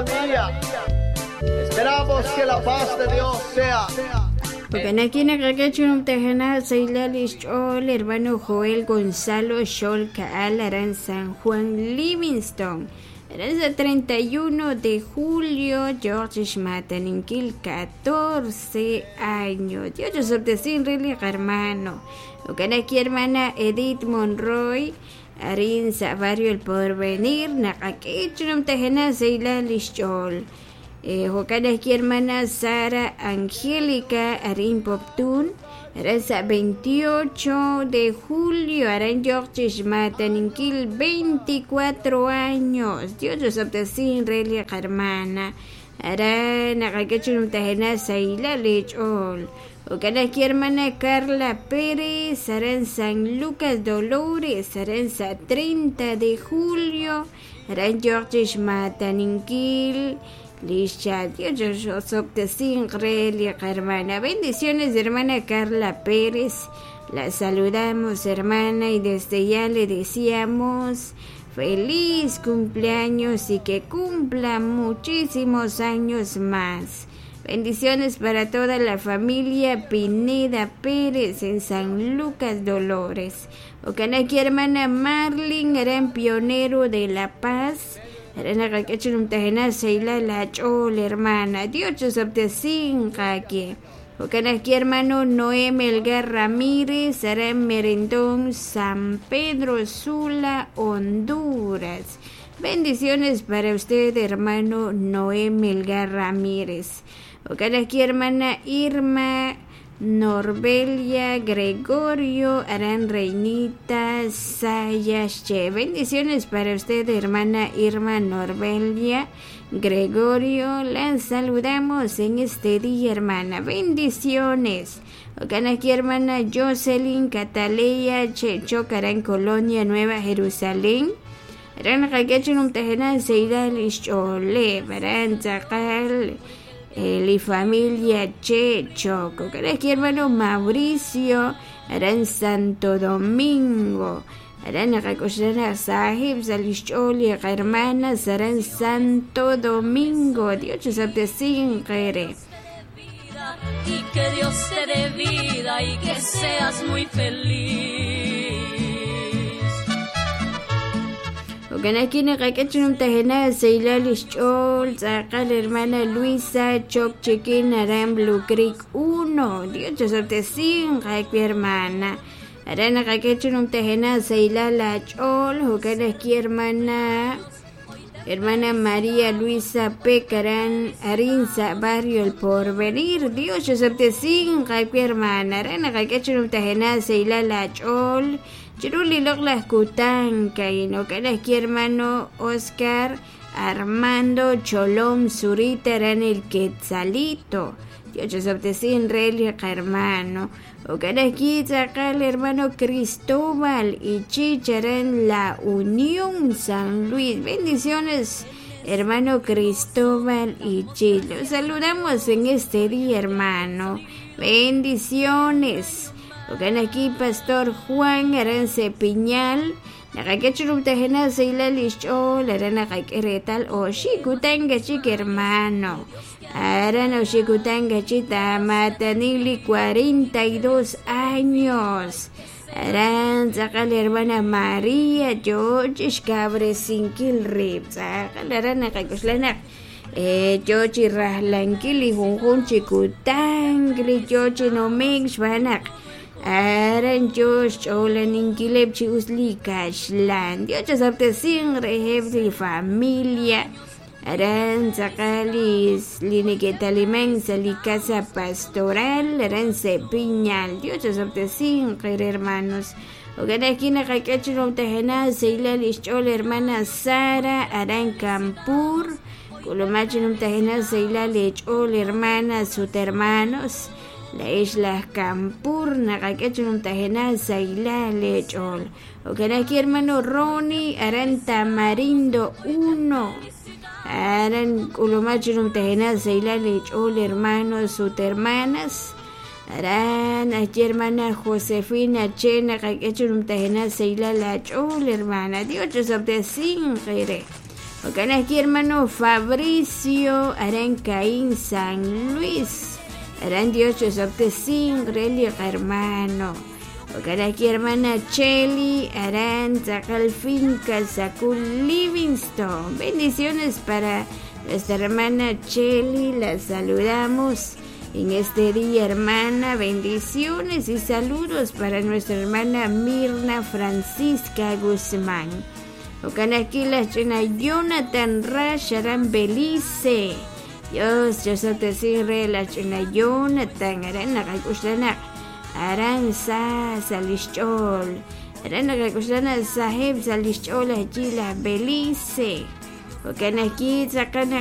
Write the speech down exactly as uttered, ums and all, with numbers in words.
Esperamos que la paz de Dios sea. Porque aquí en Acacachun Tejana Seilalish Chol, hermano Joel Gonzalo Chol Kaal, Aran San Juan Livingston. El treinta y uno de julio, George Schmataninkil, catorce años. Dios yo soy sin really hermano. Lo que aquí hermana Edith Monroy, Arin Savario el Porvenir, Nakakechunum Tejana Seilalish Chol. Jocana aquí hermana Sara Angélica Arin Poptun. Reza veintiocho de julio, Aran George Schmataninkil, veinticuatro años. Dios los obtecin, Relia Carmana. Aran Akakechunum Tajena Saila Lechol. Ocana aquí hermana Carla Pérez, Aran San Lucas Dolores, Aran Sa treinta de julio, Aran George Schmataninkil. Lisha, Dios yo obtecin, Relia hermana. Bendiciones, hermana Carla Pérez. La saludamos, hermana, y desde ya le decíamos feliz cumpleaños y que cumpla muchísimos años más. Bendiciones para toda la familia Pineda Pérez en San Lucas Dolores. Ocanaki, hermana Marlin, gran pionero de La Paz. Arana Kakachunum Tajena Seila La Chol, hermana. Dios os obtecin, Kaki. Ocanaki, hermano Noé Melgar Ramírez, Aran Merendón, San Pedro Sula, Honduras. Bendiciones para usted, hermano Noé Melgar Ramírez. Ocanaki, hermana Irma Norbelia Gregorio, Aran Reinita Sayache. Bendiciones para usted, hermana Irma Norbelia Gregorio. La saludamos en este día, hermana. Bendiciones. Ocanaki, hermana Jocelyn Cataleya Chechocarán, Colonia Nueva Jerusalén. Aran Kakechunum Tajena Seidal Ishole, Aran Tzakal. Eh, y familia Checho, aquí hermano Mauricio, Aran Santo Domingo, Aran Akakoshana Sahib, Salicholi, hermanas, Aran Santo Domingo. Dios os obtecin, Jere. Y que Dios te dé vida y que seas muy feliz. Ocanaki Nakakachunum Tajena Seilalish Chol, Zakal, hermana Luisa Choc Chiquín, Aran Blue Creek uno. Dios os obtecin, Jaki, hermana. Aran Nakakachunum Tajena Seilala Chol, Ocanaki, hermana hermana María Luisa Pecarán, Arinza Barrio El Porvenir. Dios os obtecin, Jaki, hermana. Aran Nakakachunum Tajena Seilala Chol. Chiruli Loglas Kutanka, y no queda aquí, hermano Oscar Armando Cholom Zurita, eran el Quetzalito. Dios os obtecin, Relia, hermano. O queda aquí, Zacal, hermano Cristóbal y Chicharán, La Unión San Luis. Bendiciones, hermano Cristóbal y Chile. Los saludamos en este día, hermano. Bendiciones. Ocan aquí, Pastor Juan Arance Piñal, Nakakachunum Tajena Seilalish Chol, Arana Kakeretal, Oshikutanga Chik, hermano. Arana Oshikutanga Chita Matanili, cuarenta y dos años. Aran Zakal, hermana María George Cabre Sinkil Rip, Zakal, Arana Kakuslanak. Eh, George Rahlankili, Junjun Chikutangli, George Nomix Banak. Aran Josh Olan Inkilep Chiusli Kashlan. Dios os obtecin, Rehebli familia. Aran Zacalis Linequetalimen Salicasa Pastoral. Aran Cepiñal. Dios os obtecin, hermanos. Oganakina Kakachunum Tajena Seilalish Chol, hermana Sara Aran Campur. Colomachinum Tajena Seilalish Chol, hermanas, sus hermanos. La isla Campur, Nakakachunum Tajena Saila Lechol. Ocanaki, hermano Ronnie, Aran Tamarindo uno. Aran Culomachinum Tajena Saila Lechol, hermanos, sus hermanas. Aran aquí, hermana Josefina Chena, Nakakachunum Tajena Saila Lechol, hermana. Dios os obtecin, Jere. Ocan aquí hermano Fabricio Arancaín San Luis. Aran Dios Chosoctecín, Relio hermano. Ocan aquí hermana Cheli Aran Zacalfinca Sacul Livingston. Bendiciones para nuestra hermana Cheli, la saludamos en este día, hermana. Bendiciones y saludos para nuestra hermana Mirna Francisca Guzmán. Ocan aquí la chena Jonathan Rash Aran Belice. Dios, yo soy te sirve la chena Jonathan Aran Nagakushana Aran Sa Salichol Aran Nagakushana Sahib Salichol allí la Belice. Ocan aquí sacan